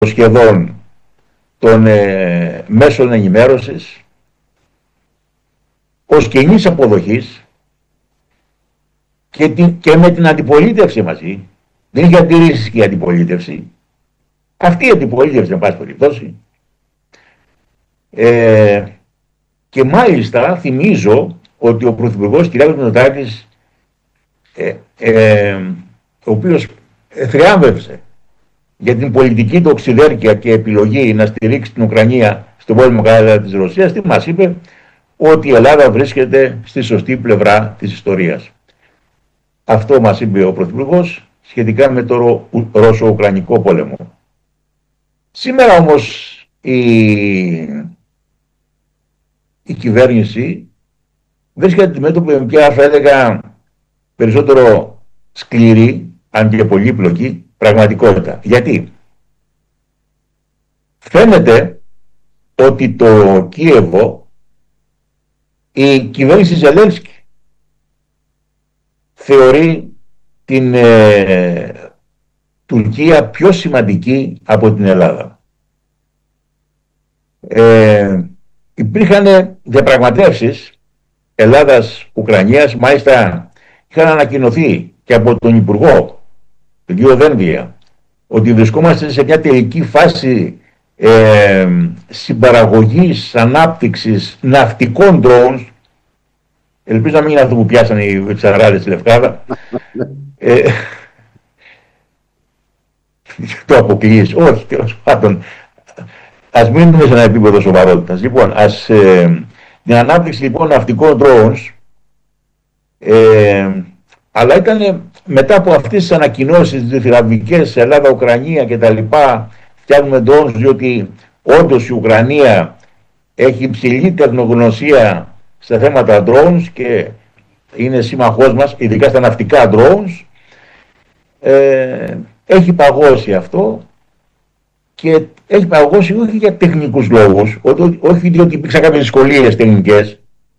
σχεδόν των μέσων ενημέρωσης ως κοινής αποδοχής και με την αντιπολίτευση μαζί. Δεν είχε αντιρρήσεις και η αντιπολίτευση. Αυτή η αντιπολίτευση, εν πάση περιπτώσει. Και μάλιστα θυμίζω ότι ο Πρωθυπουργός Κυριάκος Μητσοτάκης, ο οποίος θριάμβευσε για την πολιτική του οξυδέρκεια και επιλογή να στηρίξει την Ουκρανία στον πόλεμο κατά της Ρωσίας, τι μας είπε? Ότι η Ελλάδα βρίσκεται στη σωστή πλευρά της ιστορίας. Αυτό μας είπε ο Πρωθυπουργός σχετικά με το Ρώσο-Ουκρανικό πόλεμο. Σήμερα όμως η κυβέρνηση βρίσκεται αντιμέτωπη με μια, θα έλεγα, περισσότερο σκληρή, αν και πολύπλοκη πραγματικότητα. Γιατί φαίνεται ότι το Κίεβο, η κυβέρνηση Ζελένσκι θεωρεί την Τουρκία πιο σημαντική από την Ελλάδα. Υπήρχαν διαπραγματεύσεις Ελλάδας-Ουκρανίας, μάλιστα είχαν ανακοινωθεί και από τον Υπουργό, τον κύριο Δένδια, ότι βρισκόμαστε σε μια τελική φάση συμπαραγωγής, ανάπτυξης ναυτικών drones. Ελπίζω να μην είναι αυτό που πιάσανε οι ψαράδες στη Λευκάδα. Το αποκλείεις? Όχι, τέλος πάντων. Ας μείνουμε σε ένα επίπεδο σοβαρότητας. Λοιπόν, την ανάπτυξη λοιπόν ναυτικών drones, αλλά ήταν μετά από αυτές τις ανακοινώσεις θηραβικές, Ελλάδα, Ουκρανία κτλ. Φτιάχνουμε drones διότι όντως η Ουκρανία έχει υψηλή τεχνογνωσία στα θέματα drones και είναι σύμμαχός μας, ειδικά στα ναυτικά drones. Έχει παγώσει αυτό και έχει παγώσει όχι για τεχνικούς λόγους, όχι διότι υπήρξαν κάποιες δυσκολίες τεχνικές.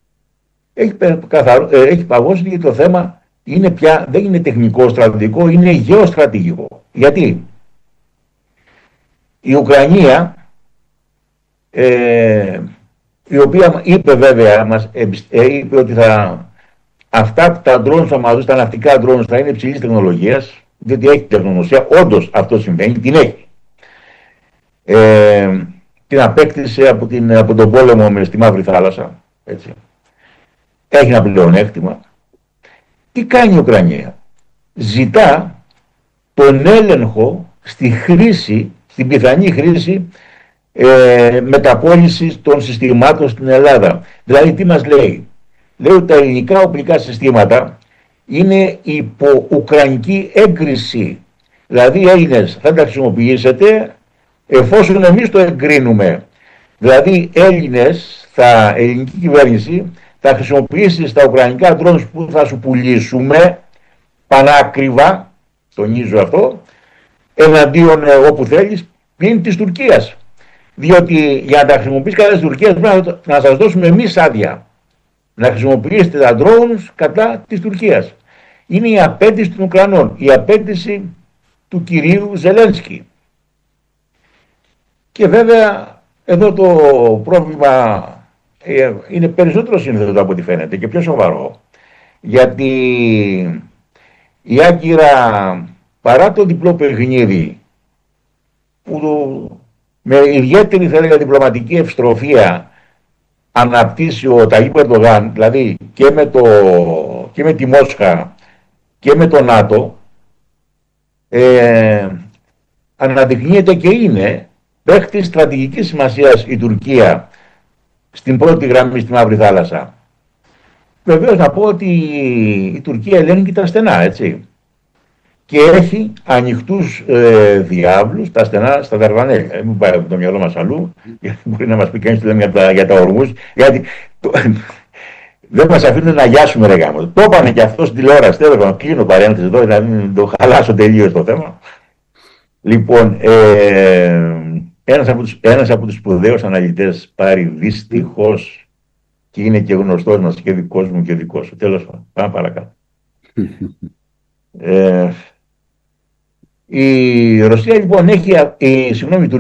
Έχει παγώσει γιατί το θέμα είναι πια, δεν είναι τεχνικό στρατηγικό, είναι γεωστρατηγικό. Γιατί η Ουκρανία, η οποία είπε βέβαια, είπε ότι αυτά τα drones θα μας δώσει, τα ναυτικά drones θα είναι υψηλής τεχνολογίας, διότι έχει τεχνογνωσία, όντως αυτό συμβαίνει, την έχει. Την απέκτησε από τον πόλεμο στη Μαύρη Θάλασσα, έτσι. Έχει ένα πλεονέκτημα. Τι κάνει η Ουκρανία? Ζητά τον έλεγχο στη χρήση, στην πιθανή χρήση μεταπώλησης των συστημάτων στην Ελλάδα. Δηλαδή τι μας λέει? Λέει ότι τα ελληνικά οπλικά συστήματα είναι υπό ουκρανική έγκριση. Δηλαδή οι Έλληνες θα τα χρησιμοποιήσετε εφόσον εμείς το εγκρίνουμε. Δηλαδή Έλληνες, ελληνική κυβέρνηση θα χρησιμοποιήσει στα ουκρανικά drones που θα σου πουλήσουμε πανάκριβα, τονίζω αυτό, εναντίον όπου θέλεις, πλην της Τουρκίας. Διότι για να τα χρησιμοποιήσει κατά της Τουρκίας πρέπει να σας δώσουμε εμείς άδεια να χρησιμοποιήσετε τα drones κατά της Τουρκίας. Είναι η απέτηση των Ουκρανών, η απέτηση του κυρίου Ζελένσκι. Και βέβαια εδώ το πρόβλημα είναι περισσότερο σύνθετο από ό,τι φαίνεται και πιο σοβαρό. Γιατί η Άγκυρα, παρά το διπλό παιχνίδι που με ιδιαίτερη, θα έλεγα, διπλωματική ευστροφία αναπτύσσει ο Ταγίπ Ερντογάν, δηλαδή και με τη Μόσχα και με το ΝΑΤΟ, αναδεικνύεται και είναι παίχτη στρατηγικής σημασίας η Τουρκία στην πρώτη γραμμή στη Μαύρη Θάλασσα. Βεβαίως να πω ότι η Τουρκία ελέγχει τα στενά, έτσι. Και έχει ανοιχτούς διάβλους, τα στενά στα Δαρδανέλια. Μην πάει από το μυαλό μας αλλού, γιατί μπορεί να μας πει κανείς τι λέμε για τα ορμούς, γιατί δεν μας αφήνουν να γιάσουμε, ρε γάμο. Το είπανε και αυτό στην τηλεόραση, τέλος πάντων, κλείνω παρένθεση εδώ, δηλαδή μην το χαλάσω τελείως το θέμα. Λοιπόν, ένας από τους σπουδαίους αναλυτές πάρει δυστυχώς και είναι και γνωστός μας και δικός μου και δικός σου. Τέλος πάντων, πάμε παρακάτω. Η Ρωσία λοιπόν έχει, συγγνώμη,